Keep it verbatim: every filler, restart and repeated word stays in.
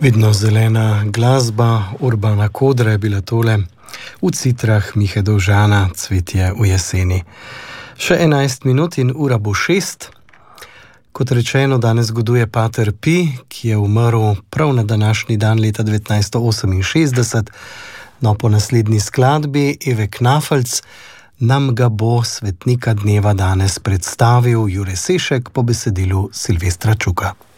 Vedno zelena glasba, Urbana Kodra je bila tole, v citrah Mihe Dovžana, Cvetje v jeseni. Še enajst minut in ura bo šest. Kot rečeno, danes goduje pater Pi, ki je umrl prav na današnji dan leta devetnajststo oseminšestdeset. No, po naslednji skladbi Eve Knafelc nam ga bo svetnika dneva danes predstavil Jure Sešek po besedilu Silvestra Čuka.